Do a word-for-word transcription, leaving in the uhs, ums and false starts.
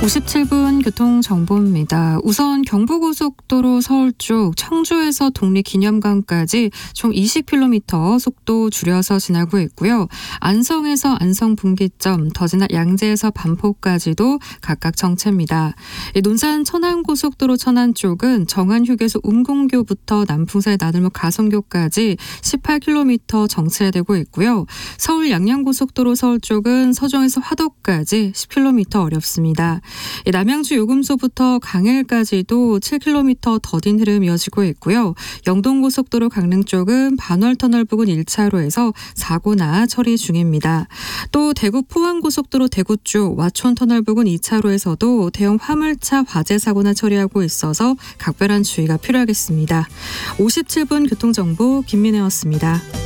오십칠 분 교통정보입니다. 우선 경부고속도로 서울 쪽 청주에서 독립기념관까지 총 이십 킬로미터 속도 줄여서 지나고 있고요. 안성에서 안성분기점, 더 지나 양재에서 반포까지도 각각 정체입니다. 논산 천안고속도로 천안 쪽은 정안휴게소 운공교부터 남풍사의 나들목 가성교까지 십팔 킬로미터 정체되고 있고요. 서울 양양고속도로 서울 쪽은 서정에서 화도까지 십 킬로미터 어렵습니다. 남양주 요금소부터 강일까지도 칠 킬로미터 더딘 흐름 이어지고 있고요. 영동고속도로 강릉 쪽은 반월터널 부근 일 차로에서 사고나 처리 중입니다. 또 대구 포항고속도로 대구 쪽 와촌터널 부근 이 차로에서도 대형 화물차 화재 사고나 처리하고 있어서 각별한 주의가 필요하겠습니다. 오십칠 분 교통정보 김민혜였습니다.